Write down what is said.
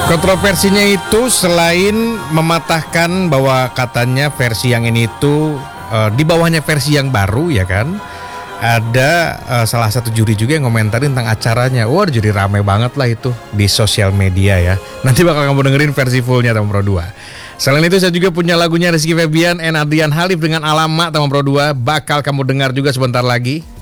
Kontroversinya itu selain mematahkan bahwa katanya versi yang ini itu di bawahnya versi yang baru ya kan. Ada salah satu juri juga yang komentarin tentang acaranya. Wah, jadi rame banget lah itu di sosial media ya. Nanti bakal kamu dengerin versi fullnya Tamu Pro 2. Selain itu saya juga punya lagunya Rizky Febian and Adrian Halif dengan Alamak Tamu Pro 2. Bakal kamu dengar juga sebentar lagi.